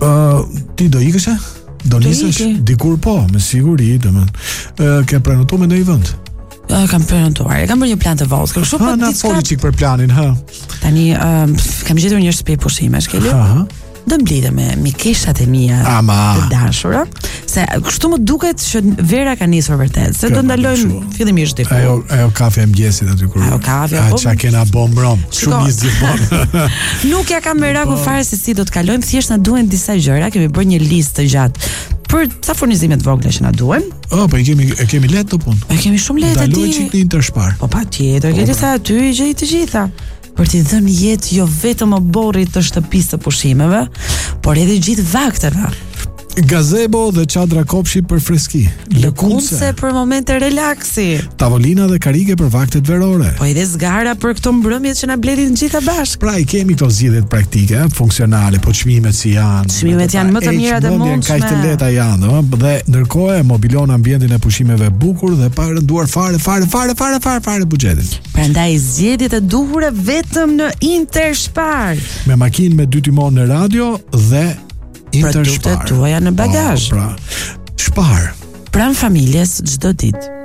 Ti do ikësh? Do nisesh dikur po, me siguri, domethënë. Ke prenotuar në ndonjë vend? Kam prenotuar. Kam bërë një plan të vogël, kështu po na foli çik për planin, Tani kam gjetur një shtëpi pushimesh, Keli. Do mblidhem me mikeshat e mia të dashura, se kështu më duket që vera ka nisur vërtet, se do ndalojmë fillimisht diku. Ajo kafe e mëngjesit aty kur. Ajo kafe. Ça kena bombrom. Shumë nis gjithmonë. Nuk ja kam merakun fare se si do të kalojmë, thjesht na duhen disa gjëra, kemi bërë një listë të gjatë për ca furnizime të vogla që na duhen. Po e kemi lehtë të punë. E kemi shumë lehtë aty. Daloj çik në Interspar. Po patjetër, Keli, sa aty i gjej të gjitha. Për t'i dhënë jetë jo vetëm oborrit të shtëpisë të pushimeve, por edhe gjithë vakteve. Gazebo dhe çadra kopshi për freski. Lëkundse për momente relaksi. Tavolina dhe karige për vaktet verore. Po edhe zgara për këto mbrëmjet që na mbledhin gjitha bashkë. Pra i kemi këto zgjidhje praktike, funksionale, po çmimet si janë. Çmimet janë më të mira të mundshme. Kaq të lehta janë, dhe ndërkohë mobilon ambientin e pushimeve bukur dhe pa rënduar fare buxhetin. Prandaj zgjedhjet e duhura vetëm në Interspar. Me makinë me 2 timon në radio dhe Interspar. Produktet tuaja në bagazh. Pra, Spar. Pranë familjes çdo ditë.